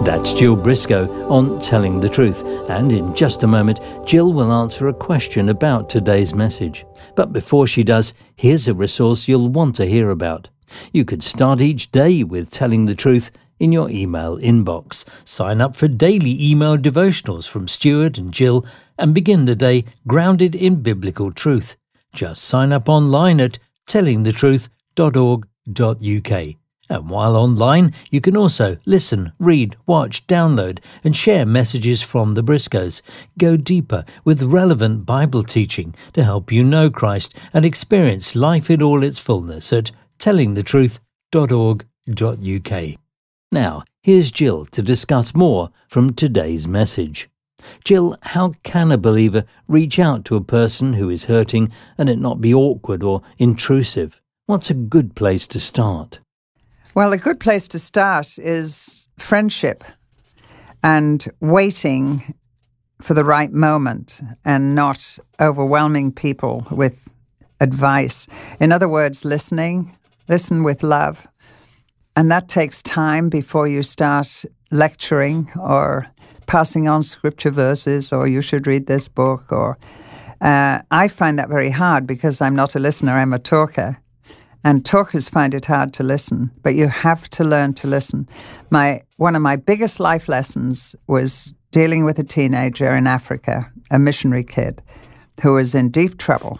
That's Jill Briscoe on Telling the Truth, and in just a moment Jill will answer a question about today's message. But before she does, here's a resource you'll want to hear about. You could start each day with Telling the Truth in your email inbox. Sign up for daily email devotionals from Stuart and Jill and begin the day grounded in biblical truth. Just sign up online at tellingthetruth.org.uk. And while online, you can also listen, read, watch, download and share messages from the Briscoes. Go deeper with relevant Bible teaching to help you know Christ and experience life in all its fullness at tellingthetruth.org.uk. Now, here's Jill to discuss more from today's message. Jill, how can a believer reach out to a person who is hurting and it not be awkward or intrusive? What's a good place to start? Well, a good place to start is friendship and waiting for the right moment and not overwhelming people with advice. In other words, listen with love. And that takes time before you start lecturing or passing on scripture verses or you should read this book. Or I find that very hard because I'm not a listener, I'm a talker. And talkers find it hard to listen, but you have to learn to listen. One of my biggest life lessons was dealing with a teenager in Africa, a missionary kid, who was in deep trouble.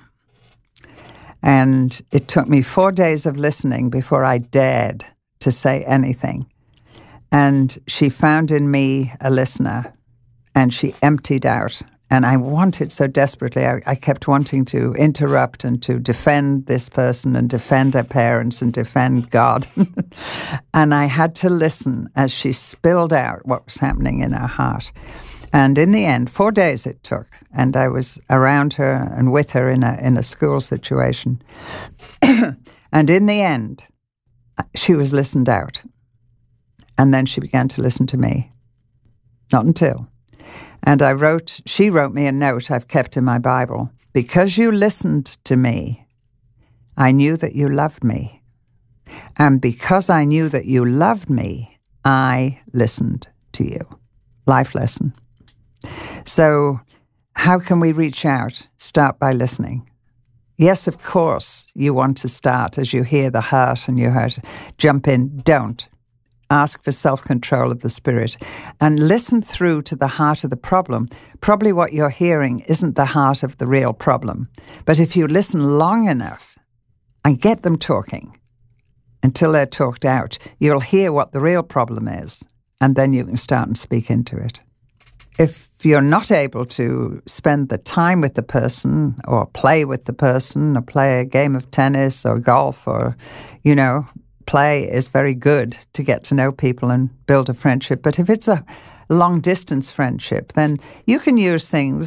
And it took me 4 days of listening before I dared to say anything. And she found in me a listener, and she emptied out. And I wanted so desperately, I kept wanting to interrupt and to defend this person and defend her parents and defend God. And I had to listen as she spilled out what was happening in her heart. And in the end, 4 days it took, and I was around her and with her in a school situation. And in the end, she was listened out. And then she began to listen to me. Not until. And she wrote me a note I've kept in my Bible. Because you listened to me, I knew that you loved me. And because I knew that you loved me, I listened to you. Life lesson. So how can we reach out? Start by listening. Yes, of course, you want to start as you hear the heart and you heart. Jump in. Don't. Ask for self-control of the spirit and listen through to the heart of the problem. Probably what you're hearing isn't the heart of the real problem. But if you listen long enough and get them talking until they're talked out, you'll hear what the real problem is, and then you can start and speak into it. If you're not able to spend the time with the person or play with the person or play a game of tennis or golf or, play is very good to get to know people and build a friendship. But if it's a long-distance friendship, then you can use things